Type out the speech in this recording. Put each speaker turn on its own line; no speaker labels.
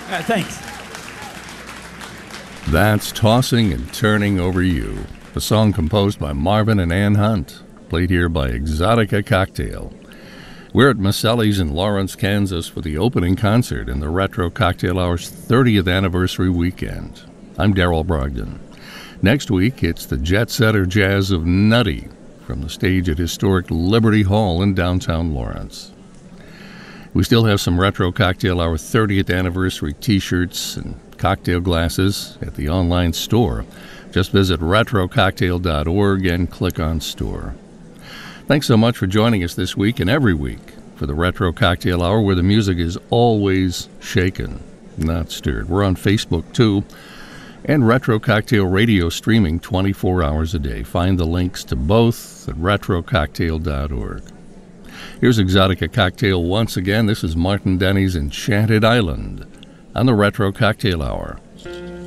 Thanks.
That's Tossing and Turning Over You, a song composed by Marvin and Ann Hunt, played here by Exotica Cocktail. We're at Maselli's in Lawrence, Kansas for the opening concert in the Retro Cocktail Hour's 30th anniversary weekend. I'm Darrell Brogdon. Next week, it's the Jet Setter Jazz of Nutty from the stage at historic Liberty Hall in downtown Lawrence. We still have some Retro Cocktail Hour 30th anniversary t-shirts and cocktail glasses at the online store. Just visit retrococktail.org and click on store. Thanks so much for joining us this week and every week for the Retro Cocktail Hour, where the music is always shaken, not stirred. We're on Facebook, too, and Retro Cocktail Radio streaming 24 hours a day. Find the links to both at retrococktail.org. Here's Exotica Cocktail once again. This is Martin Denny's Enchanted Island on the Retro Cocktail Hour.